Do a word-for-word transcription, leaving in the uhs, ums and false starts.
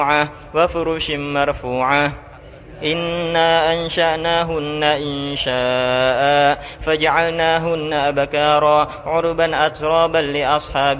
وفرش مرفوعة إنا أنشأناهن إنشاء فجعلناهن أبكارا عربا أترابا لأصحاب